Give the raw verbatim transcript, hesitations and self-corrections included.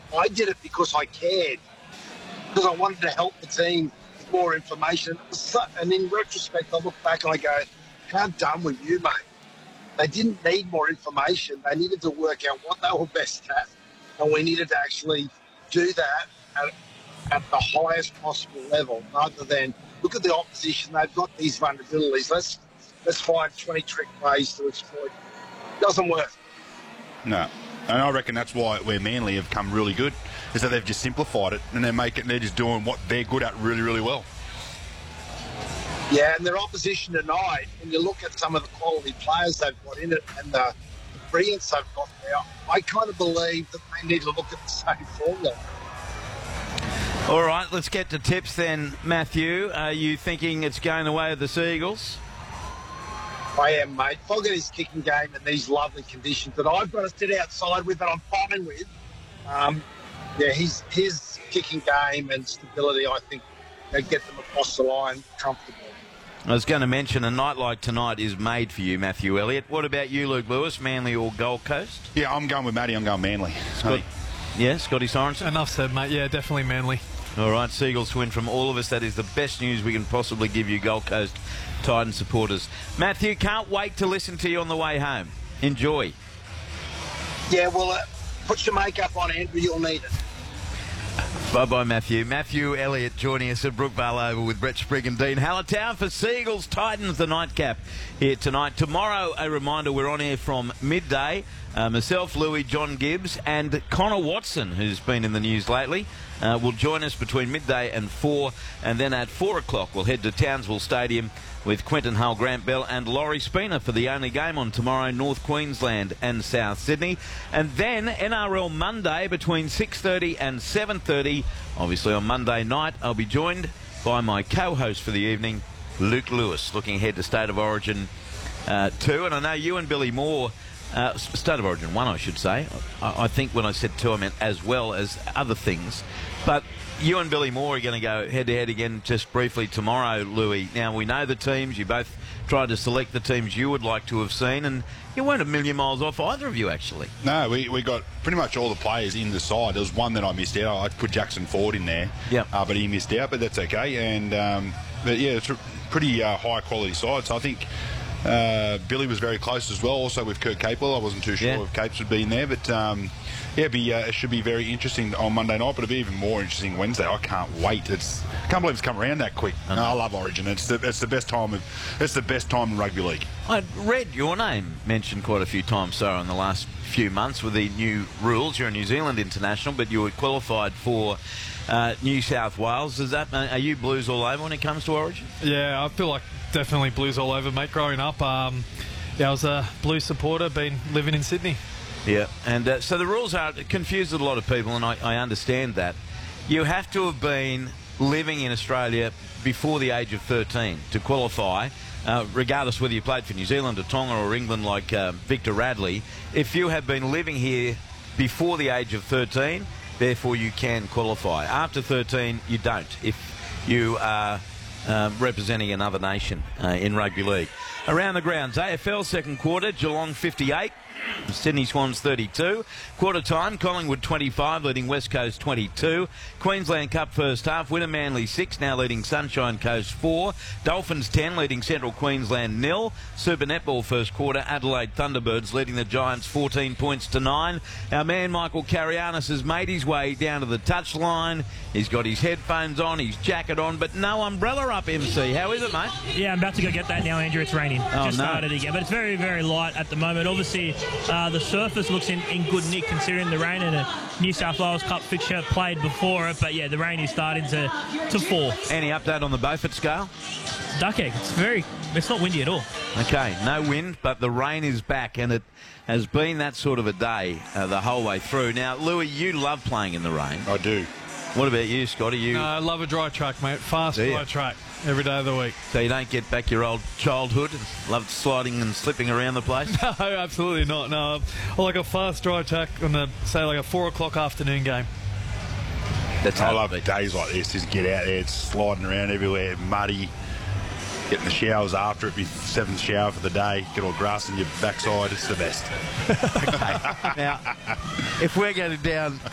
I did it because I cared, because I wanted to help the team with more information. So, and in retrospect, I look back and I go, how dumb were you, mate? They didn't need more information. They needed to work out what they were best at, and we needed to actually do that at, at the highest possible level, rather than look at the opposition. They've got these vulnerabilities. Let's let's find twenty trick ways to exploit. Doesn't work. No. And I reckon that's why where Manly have come really good, is that they've just simplified it and they're making they're just doing what they're good at really, really well. Yeah, and their opposition tonight, when you look at some of the quality players they've got in it and the, the brilliance they've got there, I kind of believe that they need to look at the same formula. All right, let's get to tips then, Matthew. Are you thinking it's going the way of the Seagulls? I am, mate. Fogarty's kicking game in these lovely conditions that I've got to sit outside with, that I'm fine with. Um, yeah, his, his kicking game and stability, I think, they get them across the line comfortably. I was going to mention a night like tonight is made for you, Matthew Elliott. What about you, Luke Lewis, Manly or Gold Coast? Yeah, I'm going with Matty. I'm going Manly. Scott, yeah, Scotty Sorensen? Enough said, mate. Yeah, definitely Manly. All right, Seagulls win from all of us. That is the best news we can possibly give you, Gold Coast Titan supporters. Matthew, can't wait to listen to you on the way home. Enjoy. Yeah, well, uh, put your makeup on, Andrew. You'll need it. Bye-bye, Matthew. Matthew Elliott joining us at Brookvale Oval with Brett Sprigg and Dean Hallertown for Seagulls Titans, the nightcap here tonight. Tomorrow, a reminder, we're on air from midday. Uh, myself, Louis, John Gibbs and Connor Watson, who's been in the news lately, uh, will join us between midday and four. And then at four o'clock, we'll head to Townsville Stadium with Quentin Hull, Grant Bell and Laurie Spina for the only game on tomorrow, North Queensland and South Sydney. And then N R L Monday between six thirty and seven thirty. Obviously on Monday night, I'll be joined by my co-host for the evening, Luke Lewis, looking ahead to State of Origin uh, two. And I know you and Billy Moore, uh, State of Origin one, I should say. I, I think when I said two, I meant as well as other things. But you and Billy Moore are going to go head-to-head again just briefly tomorrow, Louis. Now, we know the teams. You both tried to select the teams you would like to have seen, and you weren't a million miles off, either of you, actually. No, we, we got pretty much all the players in the side. There was one that I missed out. I put Jackson Ford in there, yep. uh, but he missed out, but that's okay. And um, but yeah, it's a pretty uh, high-quality side, so I think uh, Billy was very close as well, also with Kurt Capewell. I wasn't too sure yeah. if Capes would be in there, but... Um, Yeah, it'd be, uh, it should be very interesting on Monday night, but it'll be even more interesting Wednesday. I can't wait. It's I can't believe it's come around that quick. No, I love Origin. It's the it's the best time of it's the best time in rugby league. I read your name mentioned quite a few times, so in the last few months with the new rules. You're a New Zealand international, but you were qualified for uh, New South Wales. Is that are you Blues all over when it comes to Origin? Yeah, I feel like definitely Blues all over, mate. Growing up, um, yeah, I was a Blues supporter, been living in Sydney. Yeah, and uh, so the rules are confused a lot of people, and I, I understand that. You have to have been living in Australia before the age of thirteen to qualify, uh, regardless whether you played for New Zealand or Tonga or England like uh, Victor Radley. If you have been living here before the age of thirteen, therefore you can qualify. After thirteen, you don't, if you are uh, representing another nation uh, in rugby league. Around the grounds, A F L second quarter, Geelong fifty-eight. Sydney Swans thirty-two. Quarter time, Collingwood twenty-five, leading West Coast twenty-two. Queensland Cup first half, winner Manly six, now leading Sunshine Coast four. Dolphins ten, leading Central Queensland nil. Super Netball first quarter, Adelaide Thunderbirds leading the Giants fourteen points to nine. Our man Michael Carianis has made his way down to the touchline. He's got his headphones on, his jacket on, but no umbrella up, M C. How is it, mate? Yeah, I'm about to go get that now, Andrew. It's raining. Oh, Just no. started again, but it's very, very light at the moment. Obviously, uh, the surface looks in, in good nick considering the rain, and a New South Wales Cup fixture played before it. But yeah, the rain is starting to, to fall. Any update on the Beaufort scale? Duck egg. It's very. It's not windy at all. Okay, no wind, but the rain is back, and it has been that sort of a day uh, the whole way through. Now, Louis, you love playing in the rain. I do. What about you, Scotty? You No, I love a dry track, mate. Fast Do dry you? track every day of the week. So you don't get back your old childhood and loved sliding and slipping around the place? No, absolutely not. No, I like a fast dry track on the say like a four o'clock afternoon game. That's I hard love to beat. days like this. Just get out there, it's sliding around everywhere, muddy. Getting the showers after it, be seventh shower for the day. Get all grass in your backside. It's the best. Okay. Now, if we're going down